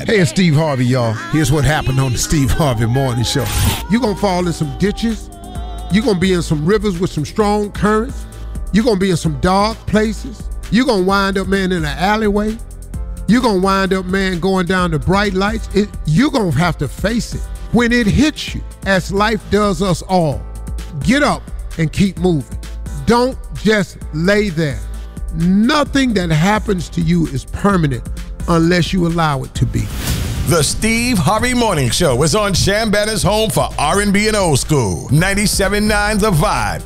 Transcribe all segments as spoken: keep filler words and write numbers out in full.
Hey, it's Steve Harvey, y'all. Here's what happened on the Steve Harvey Morning Show. You're going to fall in some ditches. You're going to be in some rivers with some strong currents. You're going to be in some dark places. You're going to wind up, man, in an alleyway. You're going to wind up, man, going down to bright lights. It, you're going to have to face it when it hits you, as life does us all. Get up and keep moving. Don't just lay there. Nothing that happens to you is permanent unless you allow it to be. The Steve Harvey Morning Show is on Shambanna's home for R and B and old school. ninety-seven point nine The Vibe.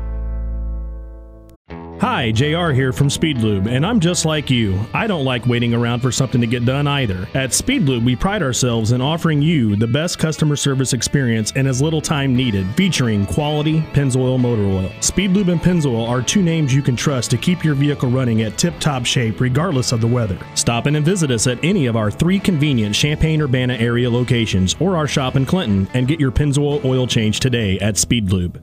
Hi, J R here from Speedlube, and I'm just like you. I don't like waiting around for something to get done either. At Speedlube, we pride ourselves in offering you the best customer service experience in as little time needed, featuring quality Pennzoil motor oil. Speedlube and Pennzoil are two names you can trust to keep your vehicle running at tip-top shape regardless of the weather. Stop in and visit us at any of our three convenient Champaign-Urbana area locations or our shop in Clinton and get your Pennzoil oil change today at Speedlube.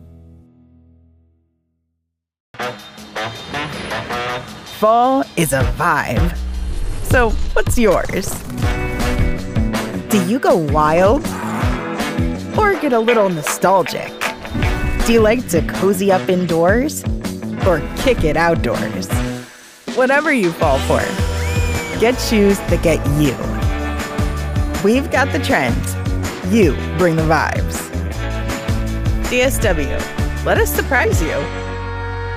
Fall is a vibe. So, what's yours? Do you go wild? Or get a little nostalgic? Do you like to cozy up indoors? Or kick it outdoors? Whatever you fall for, get shoes that get you. We've got the trends. You bring the vibes. D S W, let us surprise you.